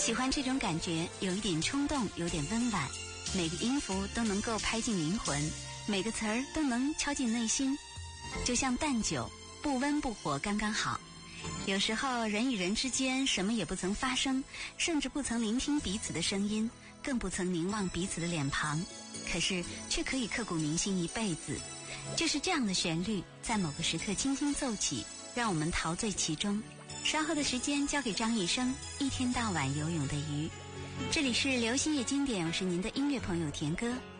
喜欢这种感觉，有一点冲动，有点温婉，每个音符都能够拍进灵魂，每个词儿都能敲进内心，就像淡酒，不温不火刚刚好。有时候人与人之间什么也不曾发生，甚至不曾聆听彼此的声音，更不曾凝望彼此的脸庞，可是却可以刻骨铭心一辈子。就是这样的旋律，在某个时刻轻轻奏起，让我们陶醉其中。稍后的时间交给张雨生，一天到晚游泳的鱼。这里是流行乐经典，我是您的音乐朋友田歌。